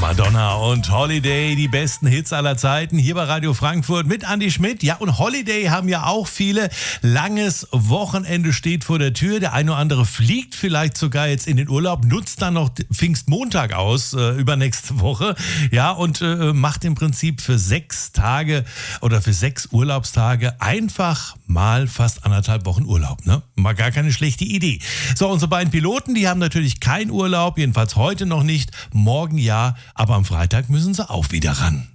Madonna und Holiday, die besten Hits aller Zeiten, hier bei Radio Frankfurt mit Andi Schmidt. Ja, und Holiday haben ja auch viele. Langes Wochenende steht vor der Tür. Der eine oder andere fliegt vielleicht sogar jetzt in den Urlaub, nutzt dann noch Pfingstmontag aus, übernächste Woche. Ja, und macht im Prinzip für 6 Tage oder für 6 Urlaubstage einfach mal fast 1,5 Wochen Urlaub. Ne? Mal gar keine schlechte Idee. So, unsere beiden Piloten, die haben natürlich keinen Urlaub, jedenfalls heute noch nicht, morgen ja, aber am Freitag müssen sie auch wieder ran.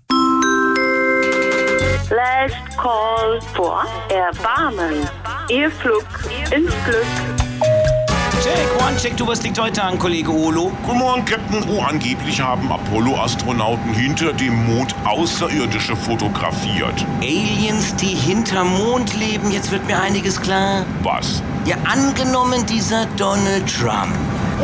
Last call for Erbarmen. Ihr Flug ins Glück. Check, one, check, was liegt heute an, Kollege Olo? Guten Morgen, Captain. Oh, angeblich haben Apollo-Astronauten hinter dem Mond Außerirdische fotografiert. Aliens, die hinterm Mond leben, jetzt wird mir einiges klar. Was? Ja, angenommen dieser Donald Trump.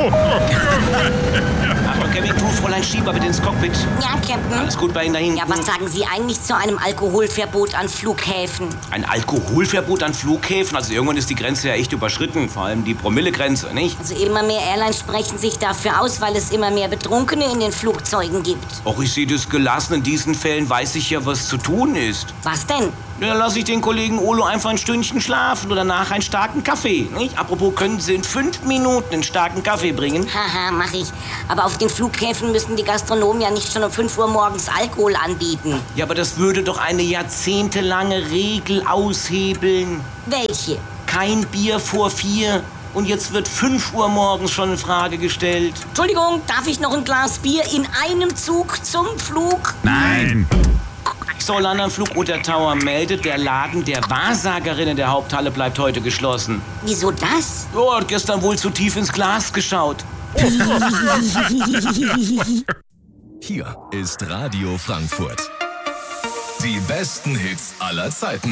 Achtung, Kevin, tu Fräulein Schieber bitte ins Cockpit. Ja, Captain. Alles gut bei Ihnen da hinten? Ja, was sagen Sie eigentlich zu einem Alkoholverbot an Flughäfen? Ein Alkoholverbot an Flughäfen? Also irgendwann ist die Grenze ja echt überschritten. Vor allem die Promillegrenze, nicht? Also immer mehr Airlines sprechen sich dafür aus, weil es immer mehr Betrunkene in den Flugzeugen gibt. Och, ich sehe das gelassen. In diesen Fällen weiß ich ja, was zu tun ist. Was denn? Ja, dann lasse ich den Kollegen Olo einfach ein Stündchen schlafen oder nachher einen starken Kaffee. Nicht? Apropos, können Sie in 5 Minuten einen starken Kaffee bringen? Haha, mach ich. Aber auf den Flughäfen müssen die Gastronomen ja nicht schon um 5 Uhr morgens Alkohol anbieten. Ja, aber das würde doch eine jahrzehntelange Regel aushebeln. Welche? Kein Bier vor 4. Und jetzt wird 5 Uhr morgens schon in Frage gestellt. Entschuldigung, darf ich noch ein Glas Bier in einem Zug zum Flug? Nein! Zollander Flugunter Tower meldet, der Laden der Wahrsagerin in der Haupthalle bleibt heute geschlossen. Wieso das? Oh, hat gestern wohl zu tief ins Glas geschaut. Hier ist Radio Frankfurt. Die besten Hits aller Zeiten.